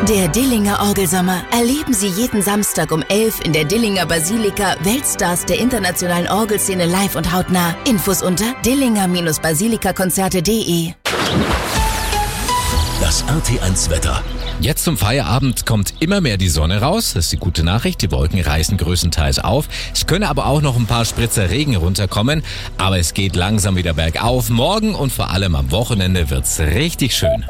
Der Dillinger Orgelsommer. Erleben Sie jeden Samstag um 11 in der Dillinger Basilika Weltstars der internationalen Orgelszene live und hautnah. Infos unter dillinger-basilikakonzerte.de. Das RT1 Wetter. Jetzt zum Feierabend kommt immer mehr die Sonne raus. Das ist die gute Nachricht. Die Wolken reißen größtenteils auf. Es können aber auch noch ein paar Spritzer Regen runterkommen. Aber es geht langsam wieder bergauf. Morgen und vor allem am Wochenende wird's richtig schön.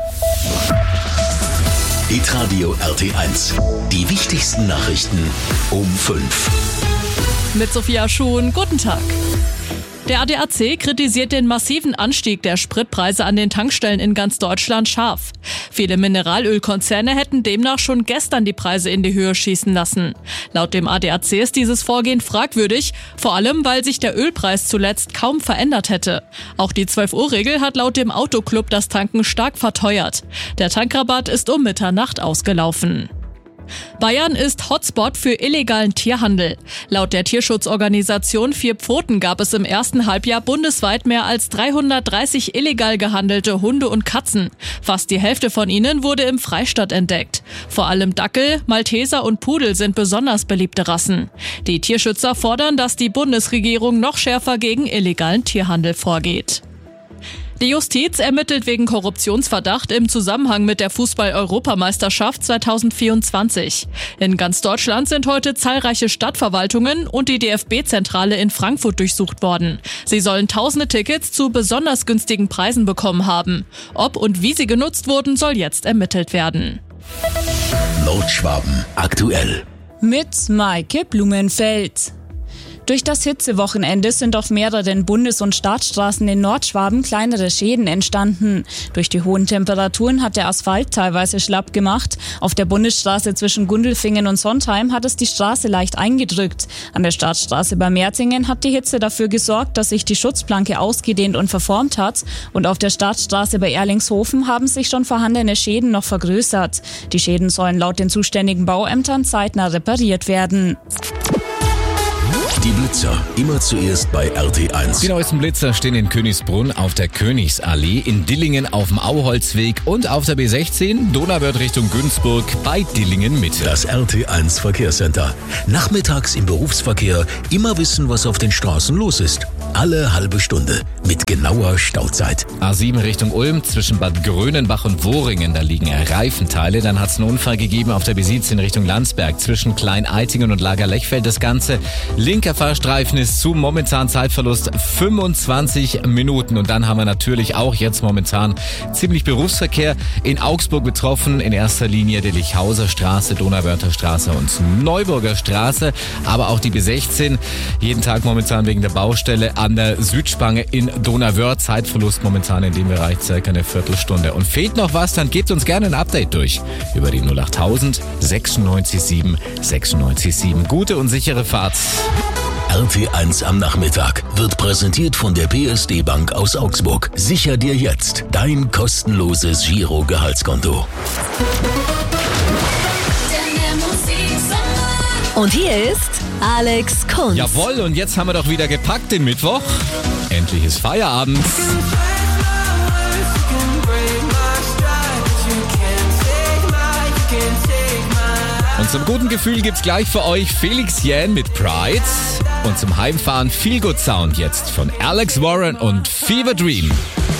Hitradio RT1. Die wichtigsten Nachrichten um 5. Mit Sophia Schuhn, guten Tag. Der ADAC kritisiert den massiven Anstieg der Spritpreise an den Tankstellen in ganz Deutschland scharf. Viele Mineralölkonzerne hätten demnach schon gestern die Preise in die Höhe schießen lassen. Laut dem ADAC ist dieses Vorgehen fragwürdig, vor allem weil sich der Ölpreis zuletzt kaum verändert hätte. Auch die 12-Uhr-Regel hat laut dem Autoclub das Tanken stark verteuert. Der Tankrabatt ist um Mitternacht ausgelaufen. Bayern ist Hotspot für illegalen Tierhandel. Laut der Tierschutzorganisation Vier Pfoten gab es im ersten Halbjahr bundesweit mehr als 330 illegal gehandelte Hunde und Katzen. Fast die Hälfte von ihnen wurde im Freistaat entdeckt. Vor allem Dackel, Malteser und Pudel sind besonders beliebte Rassen. Die Tierschützer fordern, dass die Bundesregierung noch schärfer gegen illegalen Tierhandel vorgeht. Die Justiz ermittelt wegen Korruptionsverdacht im Zusammenhang mit der Fußball-Europameisterschaft 2024. In ganz Deutschland sind heute zahlreiche Stadtverwaltungen und die DFB-Zentrale in Frankfurt durchsucht worden. Sie sollen tausende Tickets zu besonders günstigen Preisen bekommen haben. Ob und wie sie genutzt wurden, soll jetzt ermittelt werden. Nordschwaben aktuell. Mit Maike Blumenfeld. Durch das Hitzewochenende sind auf mehreren Bundes- und Staatsstraßen in Nordschwaben kleinere Schäden entstanden. Durch die hohen Temperaturen hat der Asphalt teilweise schlapp gemacht. Auf der Bundesstraße zwischen Gundelfingen und Sontheim hat es die Straße leicht eingedrückt. An der Staatsstraße bei Merzingen hat die Hitze dafür gesorgt, dass sich die Schutzplanke ausgedehnt und verformt hat. Und auf der Staatsstraße bei Erlingshofen haben sich schon vorhandene Schäden noch vergrößert. Die Schäden sollen laut den zuständigen Bauämtern zeitnah repariert werden. Die Blitzer, immer zuerst bei RT1. Die neuesten Blitzer stehen in Königsbrunn auf der Königsallee, in Dillingen auf dem Auholzweg und auf der B16 Donauwörth Richtung Günzburg bei Dillingen Mitte. Das RT1 Verkehrscenter. Nachmittags im Berufsverkehr immer wissen, was auf den Straßen los ist. Alle halbe Stunde mit genauer Stauzeit. A7 Richtung Ulm zwischen Bad Grönenbach und Wohringen, da liegen Reifenteile. Dann hat es einen Unfall gegeben auf der B17 Richtung Landsberg zwischen Klein-Eitingen und Lager-Lechfeld. Das Ganze linker Fahrstreifen ist zu, momentan Zeitverlust 25 Minuten. Und dann haben wir natürlich auch jetzt momentan ziemlich Berufsverkehr in Augsburg betroffen. In erster Linie die Lichhauser Straße, Donauwörther Straße und Neuburger Straße. Aber auch die B16 jeden Tag momentan wegen der Baustelle an der Südspange in Donauwörth. Zeitverlust momentan in dem Bereich circa eine Viertelstunde. Und fehlt noch was, dann gebt uns gerne ein Update durch über die 08000 96 7 96 7. Gute und sichere Fahrt. RT1 am Nachmittag wird präsentiert von der PSD Bank aus Augsburg. Sicher dir jetzt dein kostenloses Giro-Gehaltskonto. Und hier ist Alex Kunz. Jawohl, und jetzt haben wir doch wieder gepackt den Mittwoch. Endlich ist Feierabend. Und zum guten Gefühl gibt's gleich für euch Felix Jähn mit Pride. Und zum Heimfahren Feel Good Sound jetzt von Alex Warren und Fever Dream.